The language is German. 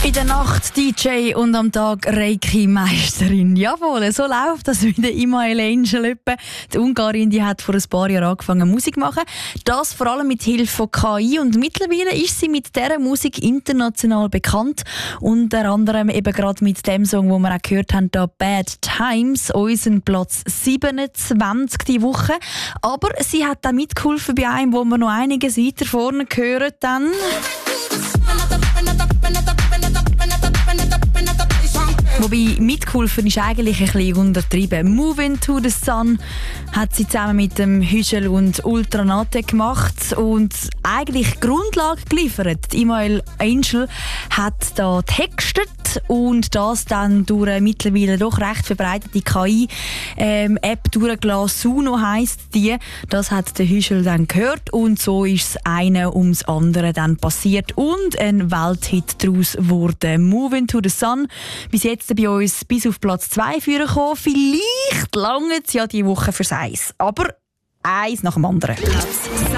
In der Nacht DJ und am Tag Reiki-Meisterin. Jawohl, so läuft das mit der Imael Angel. Die Ungarin, die hat vor ein paar Jahren angefangen Musik zu machen. Das vor allem mit Hilfe von KI. Und mittlerweile ist sie mit dieser Musik international bekannt. Unter anderem eben gerade mit dem Song, den wir auch gehört haben, da Bad Times, unseren Platz 27 die Woche. Aber sie hat auch mitgeholfen bei einem, wo wir noch einiges weiter vorne hören dann. Wobei mitgeholfen ist eigentlich ein bisschen untertrieben. «Moving to the Sun» hat sie zusammen mit dem Hüschel und Ultranate gemacht und eigentlich Grundlage geliefert. Imael Angel hat da textet und das dann durch eine mittlerweile doch recht verbreitete KI-App durchgelassen. Suno heisst die. Das hat der Hüschel dann gehört und so ist das eine ums andere dann passiert und ein Welthit daraus wurde. «Moving to the Sun» bis jetzt bei uns bis auf Platz 2 führen gekommen. Vielleicht lange es ja die Woche fürs Eis. Aber eins nach dem anderen.